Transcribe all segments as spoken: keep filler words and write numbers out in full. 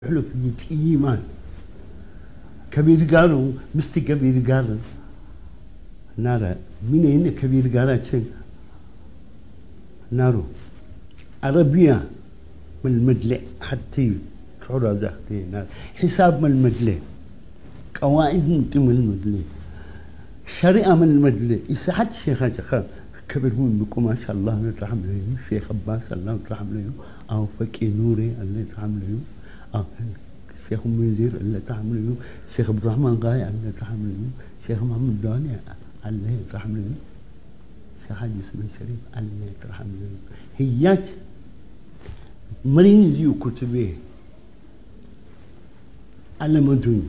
حلو في إيمان كبير قالوا مستي كبير قال نارا مين هنا كبير قال شيء نارو عربية من المدلع حتى شعور زهدي نار حساب من المدلع قواعد من المدلع شريعة من المدلع إسحاد شيخ شيخ كبير من بكم ما شاء الله يترحم لهم الشيخ عباس الله يترحم لهم أو فكي نوري الله يترحم لهم أو الشيخ منذر الله يترحم لهم الشيخ عبد الرحمن غاي الله يترحم لهم الشيخ محمد داني الله يترحم لهم الشيخ حاج اسمه الشريف الله يترحم لهم هيات مرين زيو كتبه على مدن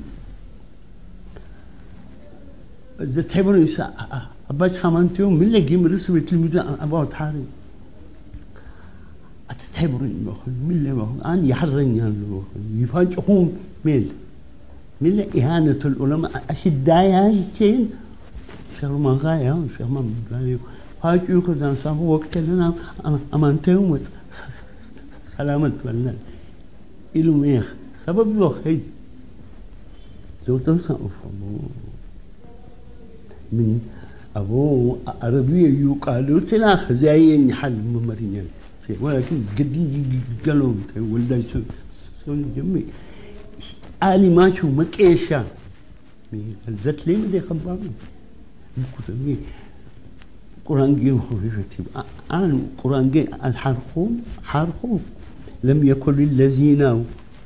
إذا تحبون يسا أباش خمانتيهم من اللي جيم رسمي تلميذ أبغى تحاري أتتحبون المخل من اللي مخل أنا يحرني هذا المخل يفاجئون ميل من اللي إهانة العلماء أشداء هاي كين شيخ ما غاية شيخ ما غاية فاجئوا كذا صابوا وقت لنا أمانتهم سلامة والله إلو ميخ سبب له خير زوجته سأفهمه من أبو عربية يقالوا سلاخ زي حل ممرين ولكن قد قالوا ولدا سو سو جمي آلي ما شو مكيشة الزت لي مدي خبرني كتبني قرآن جي وخفيفتي أنا قرآن جي الحرخوم حرخوم لم يكن الذين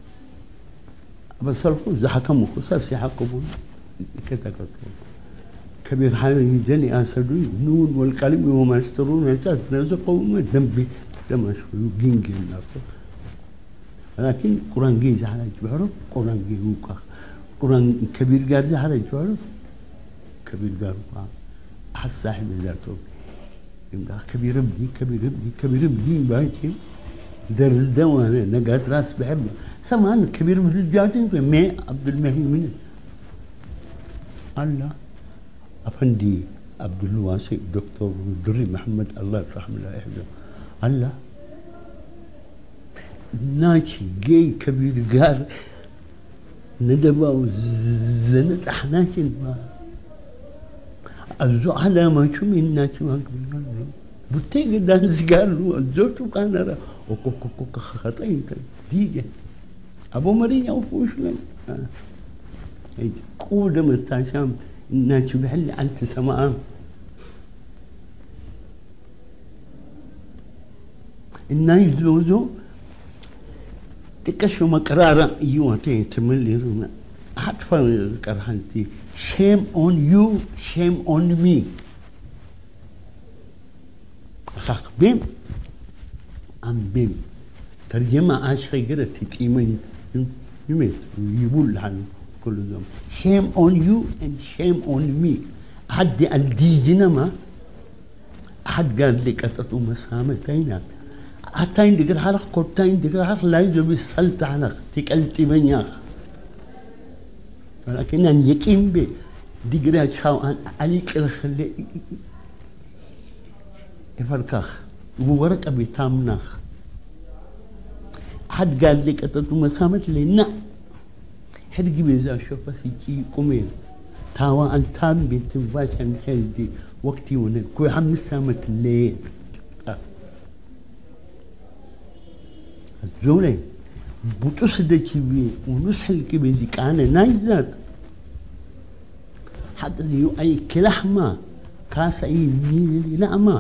بصرفوا زحكموا خصاص يحقبون كذا كذا كبير حالي جني أسدوي نون والكلم وما يسترون يجاد نزقوا ما دمبي دمش وجينجي نافو لكن قرآن جيز على جبارو قرآن جي هوكا قرآن كبير جارز على جبارو كبير جارو أحس صاحب ذاته يمدح كبير ابدي كبير ابدي كبير ابدي بايتي در الدواء نقات راس بحبه سمان كبير مثل الجاتين مي عبد المهي منه الله أفندي عبد الواسع دكتور دري محمد الله يرحمه الله يحفظه الله ناجي جاي كبير قال ندبا وزنت أحناكن ما الزو على ما شو من ناجي ما قبل بتيجي دانس قالوا الزوج كان را وكوكوك خطين ديجا أبو مريم أو فوش لين هيك كود متاشام ناجي بحل أنت سماء الناس زوزو تكشف مقرارا يواتي تملي رونا حتفا كرهنتي shame on you shame on me صح بيم أم بيم ترجمة عشرة قرأت تتيمين يميت ويقول عنه كل يوم shame on you and shame on me حد الديجنا ما حد قال لك أتطو مسامتين حتى عندك الحرق قلت عندك الحرق لا يجب السلط عنك تكالتي من ياخ ولكن أن يقيم به دقراج خاو أن عليك الخلي يفركخ وورك أبي تامناخ حد قال لك أتطو مسامت لي نا حد جبزا شوف بس يجي كومين تاوا أن تام بنت باشن هندي وقتي ونك كوي هم مسامت لي الزولي بوتوس دكي بي ونسحل كبي زيك أنا نايزات حتى يو أي كلحمة كاس أي ميل لا ما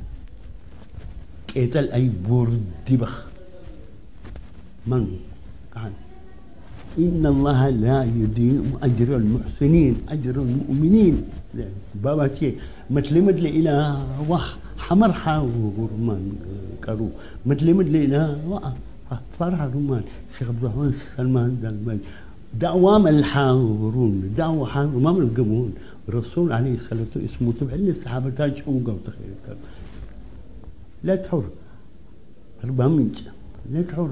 كيتل أي بوردي بخ من كان إن الله لا يضيع أجر المحسنين أجر المؤمنين بابا تي مثل مدل إلى وح حمر حاو ورمان كارو مثل مدل إلى وح فرح رمان شيخ عبد الرحمن سلمان دالماج دعوام الحاورون دعوة حاور ما من القبون الرسول عليه الصلاة والسلام اسمه تبع لي الصحابة تاج أوقا وتخيل لا تحر البامج لا تحر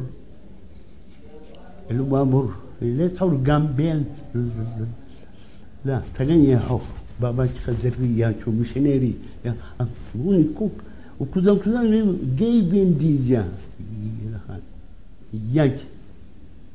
البابور لا تحر جامبيل لا تغني حف باباك خزريات ومشنيري يا وني كوك وكذا وكذا جايبين ديجا ياك